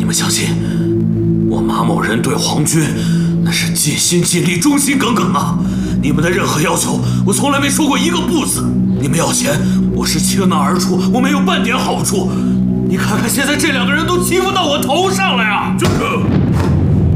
们相信我马某人对皇军那是尽心尽力、忠心耿耿啊！你们的任何要求，我从来没说过一个不字。你们要钱，我是倾囊而出，我没有半点好处。你看看现在这2个人都欺负到我头上了呀！ 就是。